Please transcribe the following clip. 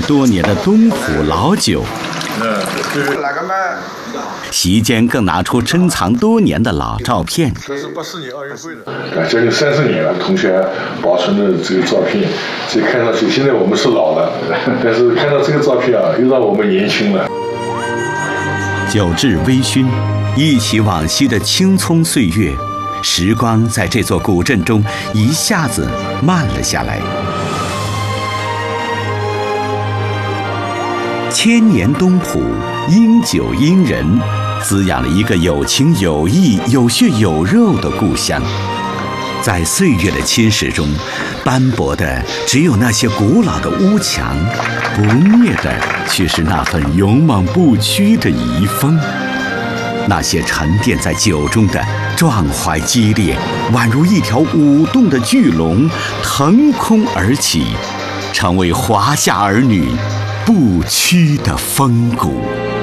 多年的东浦老酒。 哪个卖？ 席间更拿出珍藏多年的老照片。 这是84年奥运会的。 将近30年了，同学保存的这个照片，所以看上去现在我们是老了，但是看到这个照片啊，又让我们年轻了。 酒至微醺，忆起往昔的青葱岁月，时光在这座古镇中一下子慢了下来。千年东浦，因酒因人，滋养了一个有情有义、有血有肉的故乡。在岁月的侵蚀中，斑驳的只有那些古老的屋墙，不灭的却是那份勇猛不屈的遗风。那些沉淀在酒中的壮怀激烈，宛如一条舞动的巨龙，腾空而起，成为华夏儿女不屈的风骨。